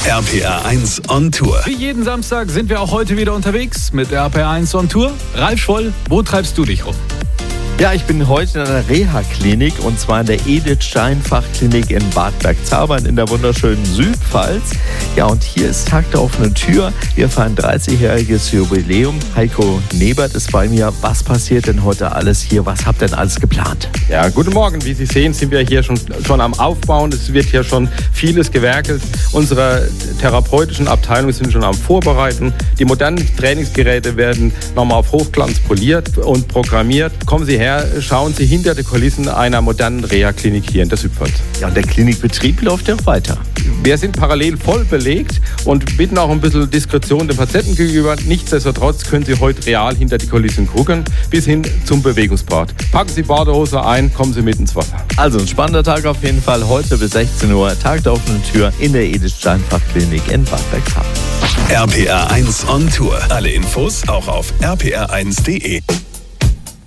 RPR1 on Tour. Wie jeden Samstag sind wir auch heute wieder unterwegs mit RPR1 on Tour. Ralf Schwoll, wo treibst du dich rum? Ja, ich bin heute in einer Reha-Klinik und zwar in der Edith Stein Fachklinik in Bad Bergzabern in der wunderschönen Südpfalz. Ja, und hier ist Tag der offenen Tür. Wir feiern 30-jähriges Jubiläum. Heiko Nebert ist bei mir. Was passiert denn heute alles hier? Was habt ihr denn alles geplant? Ja, guten Morgen. Wie Sie sehen, sind wir hier schon am Aufbauen. Es wird hier schon vieles gewerkelt. Unsere therapeutischen Abteilungen sind schon am Vorbereiten. Die modernen Trainingsgeräte werden nochmal auf Hochglanz poliert und programmiert. Kommen Sie her, schauen Sie hinter die Kulissen einer modernen Reha-Klinik hier in der Südpfalz. Ja, und der Klinikbetrieb läuft ja weiter. Wir sind parallel voll belegt und bitten auch ein bisschen Diskretion den Patienten gegenüber. Nichtsdestotrotz können Sie heute real hinter die Kulissen gucken, bis hin zum Bewegungsbad. Packen Sie Badehose ein, kommen Sie mit ins Wasser. Also ein spannender Tag auf jeden Fall. Heute bis 16 Uhr, Tag der offenen Tür in der Edith Stein Fachklinik in Bad Bergzabern. RPR1 on Tour. Alle Infos auch auf rpr1.de.